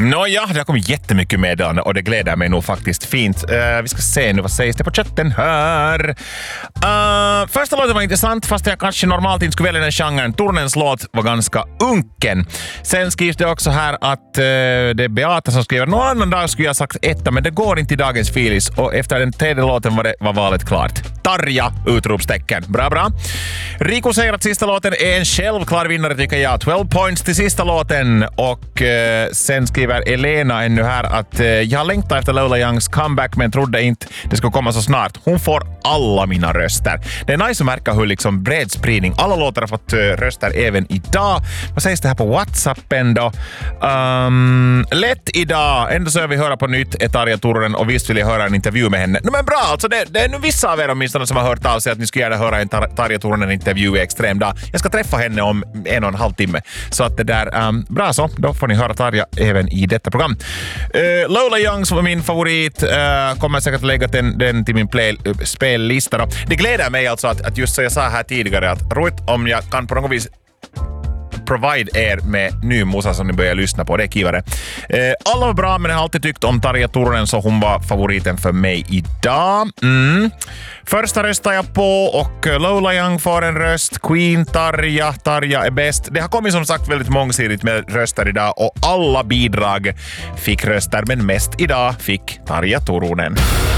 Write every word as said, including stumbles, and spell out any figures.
Nåja, det har kommit jättemycket meddelande och det gläder mig nog faktiskt fint. Uh, vi ska se nu, vad sägs det på chatten här? Uh, första låten var intressant, fast jag kanske normalt inte skulle välja den genren. Torunens låt var ganska unken. Sen skrivs det också här att uh, det är Beata som skriver någon annan dag skulle jag sagt etta, men det går inte i dagens filis. Och efter den tredje låten var, det, var valet klart. Tarja! Utropstecken. Bra, bra. Rico säger att sista låten är en självklar vinnare, tycker jag. tolv points till sista låten. Och uh, sen skriver Elena ännu här att uh, jag längtar efter Lola Youngs comeback men trodde inte det skulle komma så snart. Hon får alla mina röster. Det är nice att märka hur liksom bred spridning. Alla låtar har fått uh, röster även idag. Vad sägs det här på WhatsAppen då? Um, lätt idag. Ändå så har vi höra på nytt är Tarja Turunen och visst vill jag höra en intervju med henne. No, men bra, alltså det, det är nu vissa av er åtminstone som har hört av sig att ni skulle gärna höra en Tar- Tarja Turunen-intervju i extrem dag. Jag ska träffa henne om en och en halv timme. Så att det där, um, bra så. Då får ni höra Tarja även i detta program. Uh, Lola Young som var min favorit uh, kommer säkert lägga den, den till min play, uh, spellista då. Det gläder mig alltså att, att just så jag sa här tidigare att roligt om jag kan på något vis provide er med ny musa som ni börjar lyssna på. Det är kivare. Eh, alla var bra, men jag har alltid tyckt om Tarja Turunen så hon var favoriten för mig idag. Mm. Första röstar jag på och Lola Young får en röst. Queen, Tarja, Tarja är bäst. Det har kommit som sagt väldigt mångsidigt med röster idag och alla bidrag fick röster, men mest idag fick Tarja Turunen.